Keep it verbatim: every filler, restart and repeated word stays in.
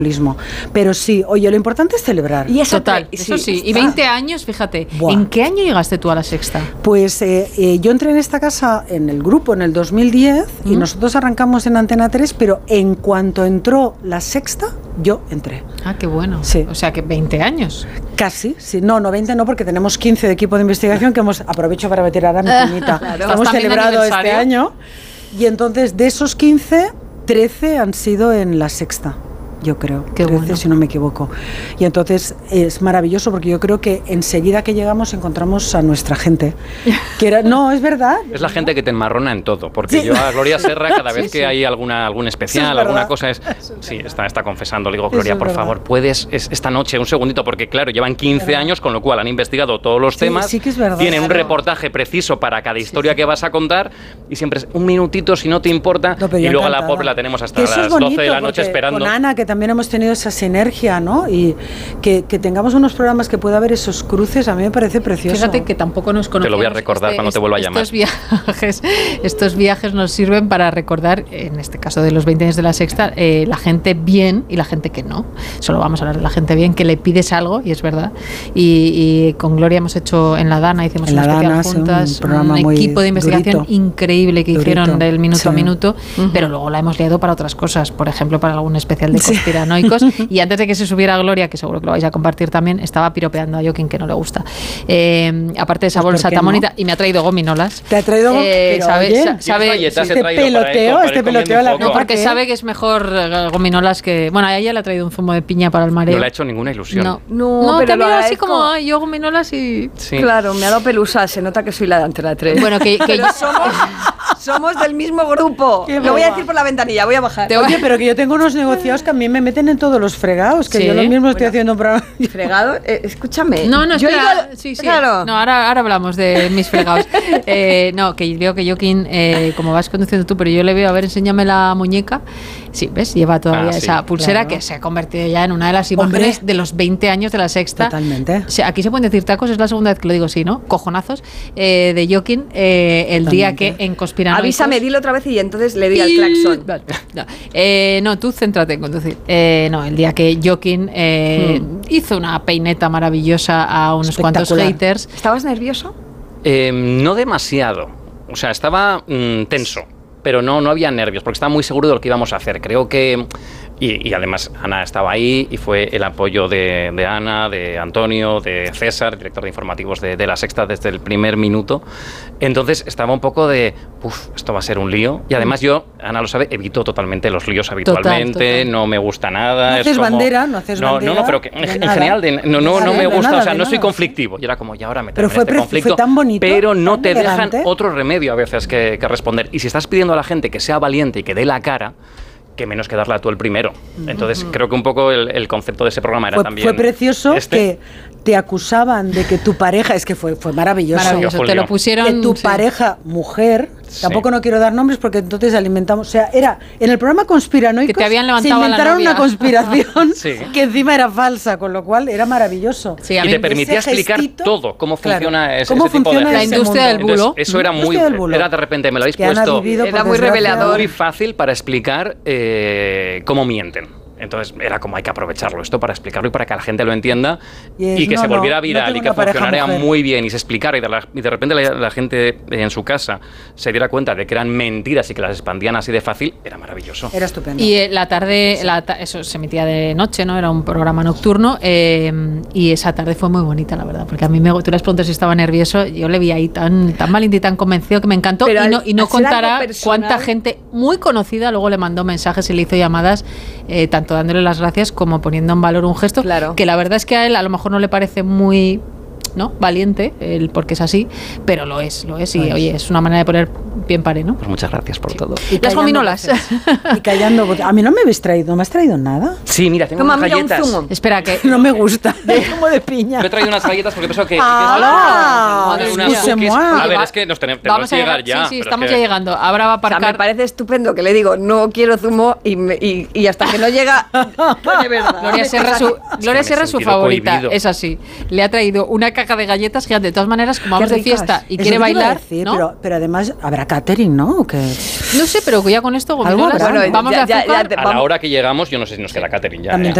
Pero sí, oye, lo importante es celebrar. Y eso Total, te, eso sí. sí. Y veinte años, fíjate. Buah. ¿En qué año llegaste tú a La Sexta? Pues eh, eh, yo entré en esta casa en el grupo en el dos mil diez ¿Mm? Y nosotros arrancamos en Antena tres, pero en cuanto entró La Sexta, yo entré. Ah, qué bueno. Sí. O sea, que veinte años. Casi, sí. No, no veinte no, porque tenemos quince de equipo de investigación que hemos, aprovecho para meter ahora mi cuñita, Claro. hemos También celebrado este aniversario. año. Y entonces de esos quince, trece han sido en La Sexta. Yo creo, Qué trece, bueno. si no me equivoco. Y entonces es maravilloso porque yo creo que enseguida que llegamos encontramos a nuestra gente. Que era, no, es verdad. Es la gente que te enmarrona en todo, porque Sí. yo a Gloria Serra cada vez Sí, que sí. hay alguna algún especial, Eso es alguna verdad. cosa es... Eso es Sí, verdad. está, está confesando. Le digo, Eso Gloria, es por verdad. favor, puedes es, esta noche, un segundito, porque claro, llevan quince años, con lo cual han investigado todos los Sí, temas, sí que es verdad. tienen un Claro. reportaje preciso para cada historia sí. que vas a contar, y siempre es un minutito, si no te importa, No, pero y yo luego a la encantada. pobre la tenemos hasta Que eso las es bonito, doce de la noche porque esperando. Con Ana, que también hemos tenido esa sinergia, ¿no? Y que, que tengamos unos programas que pueda haber esos cruces, a mí me parece precioso. Fíjate que tampoco nos conocemos. Te lo voy a recordar cuando te vuelva a llamar. Estos viajes, estos viajes nos sirven para recordar, en este caso de los veinte años de La Sexta, eh, la gente bien y la gente que no. Solo vamos a hablar de la gente bien, que le pides algo, y es verdad. Y, y con Gloria hemos hecho en La Dana, hicimos En una La especial Dana, sí, un juntas, un, programa muy equipo de investigación durito. increíble que Durito, hicieron del minuto sí. a minuto, Uh-huh. pero luego la hemos liado para otras cosas, por ejemplo, para algún especial de Sí. conspiranoicos. Y antes de que se subiera Gloria, que seguro que lo vais a compartir también, estaba piropeando a Joaquín, que no le gusta. Eh, aparte de esa Pues, ¿por bolsa qué tan no? bonita, y me ha traído gominolas. Te ha traído Eh, pero, sabe, oye, sa- sabe- galletas sí. he este traído para él, peloteo, para ir este comiendo peloteo un la poco. No, porque ¿Qué? sabe que es mejor eh, gominolas que... Bueno, a ella le ha traído un zumo de piña para el mareo. No le ha hecho ninguna ilusión. No, No, no pero te ha lo mirado así agradezco. como, "Ay, yo gominolas y... Sí. Claro, me ha dado pelusa, se nota que soy la de Antena tres. Bueno, que, que Pero somos, somos del mismo grupo. Qué Lo voy a boba. decir por la ventanilla, voy a bajar. Te voy- Oye, pero que yo tengo unos negociados que a mí me meten en todos los fregados, que Sí. yo lo mismo estoy Bueno. haciendo un programa. Fregado, eh, escúchame. No, no, Yo he espera. ido al- Sí, sí. Claro. No, ahora, ahora hablamos de mis fregados. Eh, no, que veo que Joaquín, eh, como vas conduciendo tú, pero yo le veo, a ver, enséñame la muñeca. Sí, ¿ves? Lleva todavía Ah, sí, esa pulsera claro. que se ha convertido ya en una de las imágenes Hombre. de los veinte años de La Sexta. Totalmente. O sea, aquí se pueden decir tacos, es la segunda vez que lo digo, sí, ¿no? Cojonazos. Eh, de Joaquín, eh, el día que Totalmente. en Conspiranoicos... Avísame, dilo otra vez y entonces le diga el claxon. Vale, no. Eh, no, tú céntrate en conducir. Eh, no, el día que Joaquín eh, Hmm. hizo una peineta maravillosa a unos cuantos Espectacular. haters. ¿Estabas nervioso? Eh, no demasiado. O sea, estaba mm, tenso, pero no, no había nervios, porque estaba muy seguro de lo que íbamos a hacer. Creo que... Y, y además Ana estaba ahí y fue el apoyo de, de Ana, de Antonio, de César, director de informativos de, de La Sexta desde el primer minuto. Entonces estaba un poco de, uff, esto va a ser un lío. Y además yo, Ana lo sabe, evito totalmente los líos habitualmente, total. no me gusta nada. No es haces como- bandera, no haces no, bandera No, no, pero que en, de en nada. general de- no, no, no De me nada, gusta, de o sea, nada, no soy de conflictivo. Y era como, ya ahora me Pero fue este pre- fue conflicto, tan bonito, pero no tan te elegante. dejan otro remedio a veces que, que responder. Y si estás pidiendo a la gente que sea valiente y que dé la cara, que menos que darla tú el primero. Entonces creo que un poco el, el concepto de ese programa era Fue, también... fue precioso este. que te acusaban de que tu pareja, es que fue, fue maravilloso, Maravilloso, te lo Julio. pusieron... que tu sí. pareja, mujer, Sí. tampoco no quiero dar nombres porque entonces alimentamos, o sea, era en el programa Conspiranoicos Que te habían se levantado a la inventaron novia. una conspiración Sí. que encima era falsa, con lo cual era maravilloso. Sí, a Y mí te permitía ese explicar gestito, todo, cómo claro, funciona ese, cómo ese tipo de funciona La gente. ese industria del mundo. bulo. Entonces, eso era La muy... industria del bulo. Era de repente, me lo habéis Que Ana ha puesto vivido, Era por muy desgracia, revelador. muy fácil para explicar eh, cómo mienten. Entonces era como hay que aprovecharlo esto para explicarlo y para que la gente lo entienda Y es, y que no, se no, volviera no viral tengo y que una pareja funcionara mujer. muy bien y se explicara y de, la- y de repente la, la gente en su casa se diera cuenta de que eran mentiras y que las expandían así de fácil, era maravilloso. Era estupendo. Y eh, la tarde, la ta- eso se emitía de noche, ¿no? Era un programa nocturno eh, y esa tarde fue muy bonita, la verdad, porque a mí me, tú les preguntas si estaba nervioso, yo le vi ahí tan, tan valiente y tan convencido que me encantó. Pero y no, al- y no al ser algo contará personal- cuánta gente muy conocida luego le mandó mensajes y le hizo llamadas, eh, tanto dándole las gracias como poniendo en valor un gesto, Claro. que la verdad es que a él a lo mejor no le parece muy... ¿no? Valiente, el, porque es así, pero lo es, lo es, y Lo es. oye, es una manera de poner pie en pared, ¿no? Pues muchas gracias por todo. Y Las callando gominolas. voces. Y callando voces. A mí no me habéis traído, ¿no me has traído nada? Sí, mira, tengo Toma, unas mira un galletas. zumo. Espera, que... No me gusta. Como de piña. Yo he traído unas galletas porque pienso que... ¡Ah! que es- Madre unas mía. cookies. Oye, A ver, va- es que nos tenemos, tenemos Vamos que a llegar ya. Sí, sí, pero es estamos que- ya llegando. Ahora va a O sea, aparcar. me parece estupendo que le digo, no quiero zumo y, me- y, y hasta que no llega, de verdad. Gloria Serra, su, Gloria me he Serra, su sentido favorita, cohibido. es así. Le ha traído una caja de galletas gigante. De todas maneras, como Qué vamos de ricas. fiesta y Eso quiere te iba a bailar, decir, ¿no? pero, pero además, ¿habrá catering, no? ¿O qué? No sé, pero ya con esto, Algo gominolas, habrá. vamos ya- de ya- ya azúcar. te- A la hora que llegamos, yo no sé si nos queda catering ya. También ¿eh?